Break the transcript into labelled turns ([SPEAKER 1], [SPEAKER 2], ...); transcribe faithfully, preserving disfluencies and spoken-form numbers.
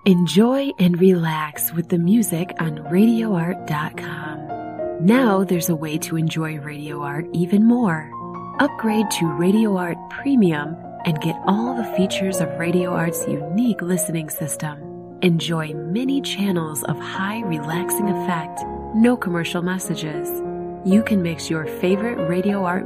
[SPEAKER 1] Enjoy and relax with the music on radio art dot com. Now there's a way to enjoy Radio Art even more. Upgrade to Radio Art Premium and get all the features of Radio Art's unique listening system. Enjoy many channels of high relaxing effect, no commercial messages. You can mix your favorite Radio Art